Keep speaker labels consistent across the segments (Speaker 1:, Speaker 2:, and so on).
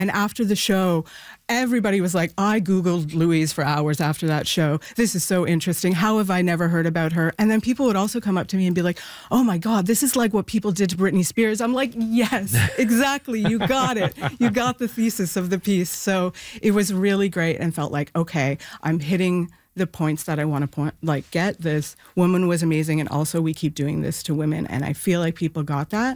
Speaker 1: And after the show, everybody was like, I Googled Louise for hours after that show. This is so interesting. How have I never heard about her? And then people would also come up to me and be like, oh my God, this is like what people did to Britney Spears. I'm like, yes, exactly. You got it. You got the thesis of the piece. So it was really great and felt like, okay, I'm hitting the points that I want to get. This woman was amazing. And also we keep doing this to women. And I feel like people got that.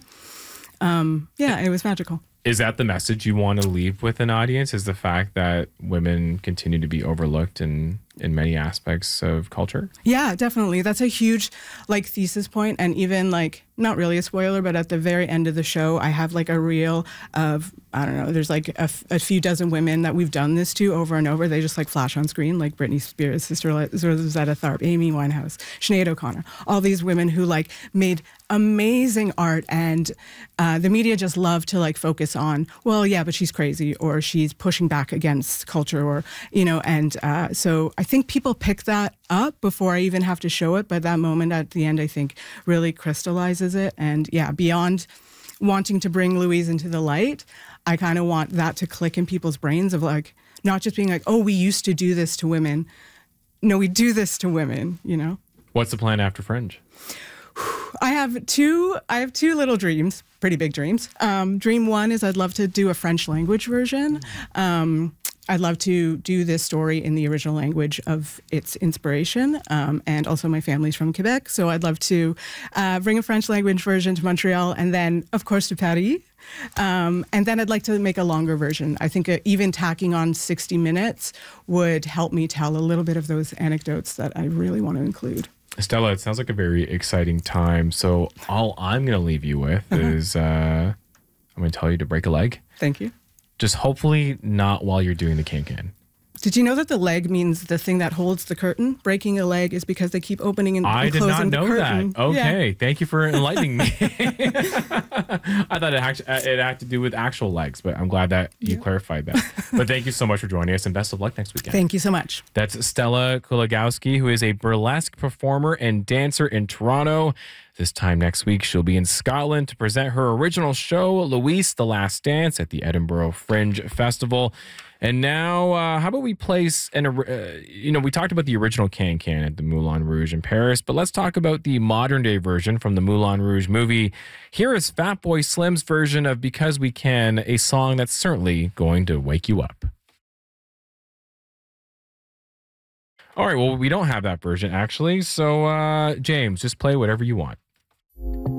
Speaker 1: Yeah, it was magical.
Speaker 2: Is that the message you want to leave with an audience? Is the fact that women continue to be overlooked in many aspects of culture?
Speaker 1: Yeah, definitely. That's a huge thesis point. And even not really a spoiler, but at the very end of the show, I have a reel of, I don't know, there's a few dozen women that we've done this to over and over. They just flash on screen, like Britney Spears' sister, Rosetta Tharpe, Amy Winehouse, Sinead O'Connor, all these women who made amazing art, and the media just love to focus on, well, yeah, but she's crazy, or she's pushing back against culture, or, and so I think people pick that up before I even have to show it, but that moment at the end, I think, really crystallizes it. And yeah, beyond wanting to bring Louise into the light, I kind of want that to click in people's brains of not just being oh, we used to do this to women. No, we do this to women,
Speaker 2: What's the plan after Fringe?
Speaker 1: I have two little dreams, pretty big dreams. Dream one is I'd love to do a French language version. I'd love to do this story in the original language of its inspiration. And also my family's from Quebec, so I'd love to bring a French language version to Montreal, and then, of course, to Paris. And then I'd like to make a longer version. I think even tacking on 60 minutes would help me tell a little bit of those anecdotes that I really want to include.
Speaker 2: Stella, it sounds like a very exciting time. So all I'm going to leave you with is I'm going to tell you to break a leg.
Speaker 1: Thank you.
Speaker 2: Just hopefully not while you're doing the can-can.
Speaker 1: Did you know that the leg means the thing that holds the curtain? Breaking a leg is because they keep opening and closing the curtain. I did not know
Speaker 2: that. Okay, yeah. Thank you for enlightening me. I thought it had to do with actual legs, but I'm glad that you clarified that. But thank you so much for joining us, and best of luck next weekend.
Speaker 1: Thank you so much.
Speaker 2: That's Stella Kulagowski, who is a burlesque performer and dancer in Toronto. This time next week, she'll be in Scotland to present her original show, Louise, The Last Dance, at the Edinburgh Fringe Festival. And now, how about we place we talked about the original Can-Can at the Moulin Rouge in Paris, but let's talk about the modern-day version from the Moulin Rouge movie. Here is Fatboy Slim's version of Because We Can, a song that's certainly going to wake you up. All right, well, we don't have that version, actually. So, James, just play whatever you want.